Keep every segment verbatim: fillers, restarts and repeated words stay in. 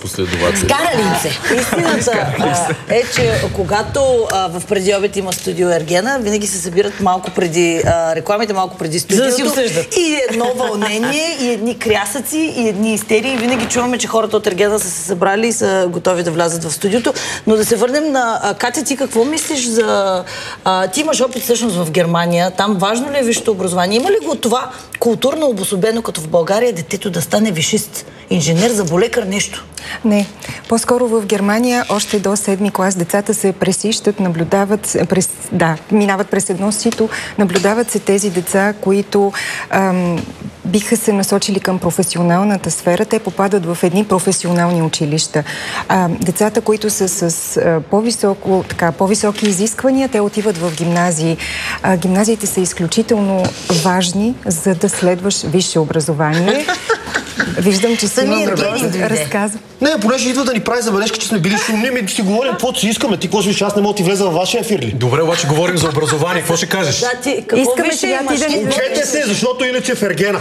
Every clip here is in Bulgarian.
последователи. Скарали се! Истината а, е, че когато а, в предиобед има студио Ергена, винаги се събират малко преди а, рекламите, малко преди студиото. За да си обсъждат. И едно вълнение, и едни крясъци, и едни истерии. Винаги чуваме, че хората от Ергена са се събрали и са готови да влязат в студиото. Но да се върнем на а, Катя, ти какво мислиш за... А, ти имаш опит всъщност в Германия. Там важно ли е висшето образование? Има ли го това културно обособено, като в България, детето да стане висшист, инженер, заболекар, нещо? Не. По-скоро в Германия още до седми клас децата се пресищат, наблюдават, през, да, минават през едно сито, наблюдават се тези деца, които ам, биха се насочили към професионалната сфера. Те попадат в едни професионални училища. А, децата, които са с а, по-високо, така, по-високи изисквания, те отиват в гимназии. А, гимназиите са изключително важни, за да следваш висше образование. Виждам, че си имам да разказвам. Не, понеже идва да ни прави забележка, че сме били шумни, ми си говорим каквото си искаме. Ти какво си виж, аз не мога да ти влеза във вашия ефир ли? Добре, обаче говорим за образование. Какво ще кажеш? Да, ти, какво Искаме виж, сега имаш? ти да ни... Учете се, защото иначе в Ергена.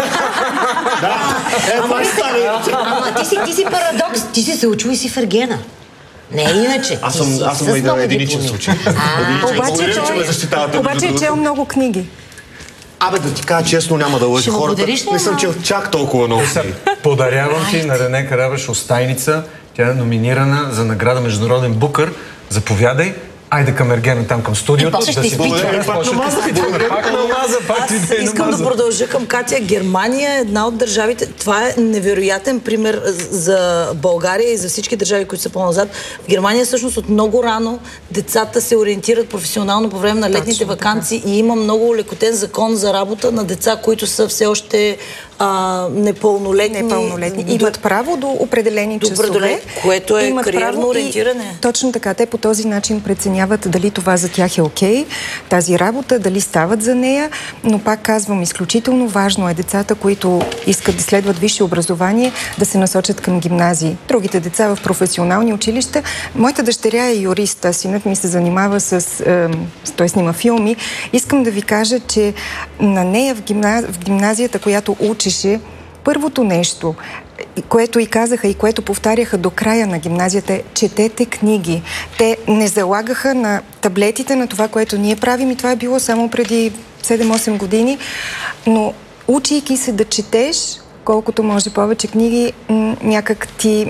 Да, е, това ще стане. Ама ти си, ти си парадокс. Ти си се учил и си в Ергена. Не, иначе. Аз съм, аз съм един единичен случай. Обаче той, обаче е чел много книги. Абе, да ти кажа честно, няма да лъжа хората. Не съм чел чак толкова много. Подарявам ти на Рене Карабаш Остайница. Тя е номинирана за награда Международен Букър. Заповядай. Айде към Ергена, там към студиото. И после ще изпитваме. Пак намаза, пак намаза, пак ти Аз искам да продължа към Катя. Германия е една от държавите. Това е невероятен пример за България и за всички държави, които са по-назад. В Германия всъщност от много рано децата се ориентират професионално по време на летните ваканции и има много лекотен закон за работа на деца, които са все още а, непълнолетни. непълнолетни. Имат право до определени до часове. определен, което е Имат кариерно ориентиране. И, точно така. Те по този начин преценяват дали това за тях е окей, тази работа, дали стават за нея, но пак казвам, изключително важно е децата, които искат да следват висше образование, да се насочат към гимназии. Другите деца в професионални училища. Моята дъщеря е юрист, а синът ми се занимава с... Е, той снима филми. Искам да ви кажа, че на нея в, гимназ... в гимназията, която учеше, първото нещо, което и казаха и което повтаряха до края на гимназията е: четете книги. Те не залагаха на таблетите на това, което ние правим, и това е било само преди седем-осем години, но учейки се да четеш колкото може повече книги, някак ти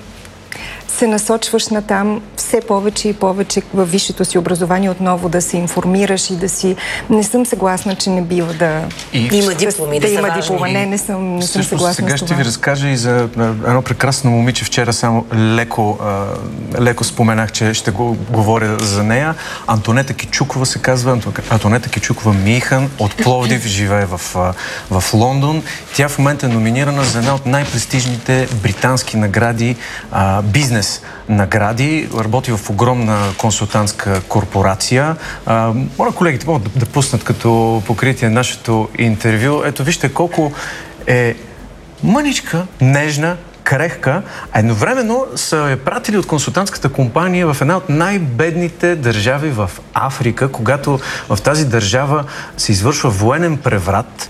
се насочваш натам все повече и повече във висшето си образование, отново да се информираш и да си... Не съм съгласна, че не бива да... И... Има дипломи, да, да има диплома. Не, не съм, не съм съгласна сега с това. ще ви разкажа и за едно прекрасно момиче. Вчера само леко, а, леко споменах, че ще го говоря за нея. Антонета Кичукова се казва. Антонета Кичукова Михан от Пловдив, живее в, в Лондон. Тя в момента е номинирана за една от най-престижните британски награди, а, бизнес награди, работи в огромна консултантска корпорация. А, моля колегите могат да, да пуснат като покритие нашето интервю. Ето вижте колко е мъничка, нежна, крехка, а едновременно са я пратили от консултантската компания в една от най-бедните държави в Африка, когато в тази държава се извършва военен преврат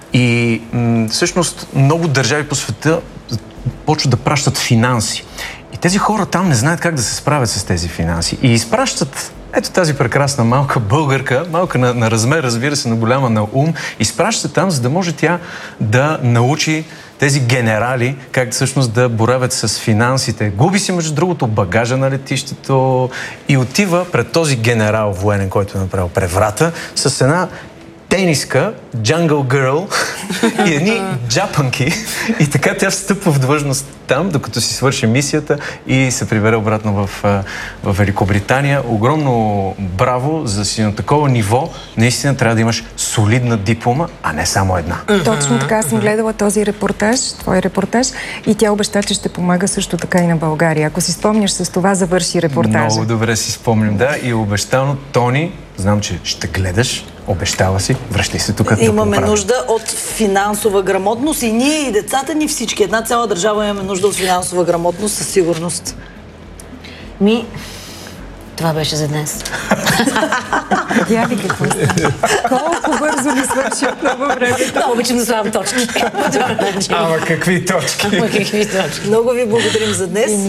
и м- всъщност много държави по света почват да пращат финанси. И тези хора там не знаят как да се справят с тези финанси. И изпращат ето тази прекрасна малка българка, малка на, на размер, разбира се, на голяма на ум, изпращат там, за да може тя да научи тези генерали как всъщност да боравят с финансите. Губи си, между другото, багажа на летището и отива пред този генерал военен, който е направил преврата, с една тениска, Jungle Girl и едни джапанки. И така тя встъпва в длъжност там, докато си свърши мисията и се прибере обратно в, в Великобритания. Огромно браво за си на такова ниво. Наистина трябва да имаш солидна диплома, а не само една. Точно така. Съм гледала този репортаж, твой репортаж, и тя обеща, че ще помага също така и на България. Ако си спомняш, с това завърши репортажа. Много добре си спомням, да. И обещано, Тони, знам, че ще гледаш, обещава си, връщай се тук. Имаме нужда от финансова грамотност и ние, и децата ни, всички. Една цяла държава имаме нужда от финансова грамотност със сигурност. Ми, това беше за днес. Я ви какво става. Колко бързо ми свърши отново времето. Много обичам да слагам точки. Ама какви точки? Ама какви точки? Много ви благодарим за днес.